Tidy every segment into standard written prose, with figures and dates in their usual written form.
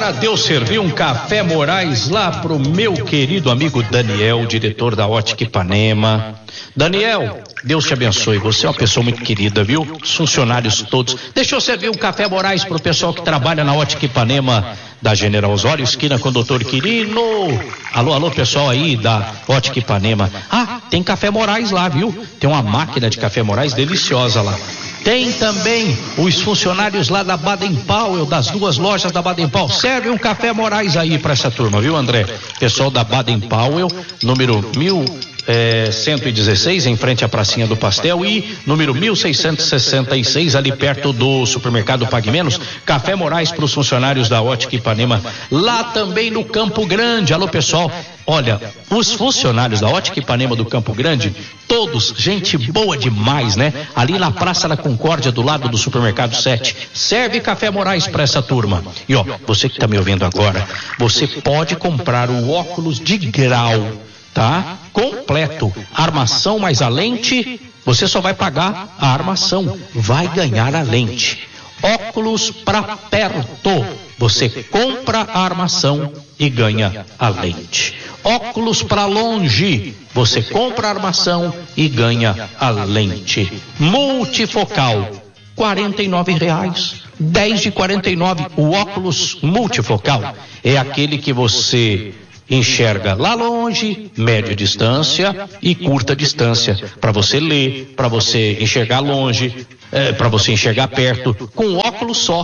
Pra Deus servir um café Moraes lá pro meu querido amigo Daniel, diretor da Ótica Ipanema. Daniel, Deus te abençoe, você é uma pessoa muito querida, viu? Os funcionários todos. Deixa eu servir um café Moraes pro pessoal que trabalha na Ótica Ipanema da General Osório, esquina com o Doutor Quirino. Alô, pessoal aí da Ótica Ipanema. Ah, tem café Moraes lá, viu? Tem uma máquina de café Moraes deliciosa lá. Tem também os funcionários lá da Baden Powell, das duas lojas da Baden Powell. Serve um café Moraes aí pra essa turma, viu, André? Pessoal da Baden Powell, número 1116, em frente à pracinha do Pastel, e número 1666, ali perto do supermercado Pague Menos. Café Moraes para os funcionários da Ótica Ipanema, lá também no Campo Grande. Alô, pessoal, olha, os funcionários da Ótica Ipanema do Campo Grande, todos gente boa demais, né? Ali na Praça da Concórdia, do lado do supermercado 7, serve Café Moraes para essa turma. E ó, você que tá me ouvindo agora, você pode comprar o óculos de grau, tá? Completo, armação mais a lente, você só vai pagar a armação, vai ganhar a lente. Óculos para perto, você compra a armação e ganha a lente. Óculos para longe, você compra a armação e ganha a lente. Multifocal, R$49, 10 de 49. O óculos multifocal é aquele que você enxerga lá longe, média distância e curta distância, para você ler, para você enxergar longe, para você enxergar perto, com um óculos só.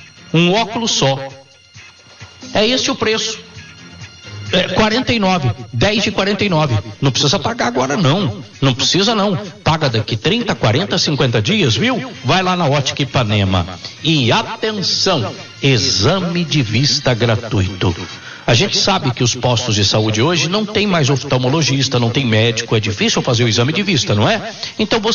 É esse o preço. 49, 10 de 49. Não precisa pagar agora não precisa não. Paga daqui 30, 40, 50 dias, viu? Vai lá na Ótica Ipanema. E atenção, exame de vista gratuito. A gente sabe que os postos de saúde hoje não tem mais oftalmologista, não tem médico, é difícil fazer o exame de vista, não é? Então você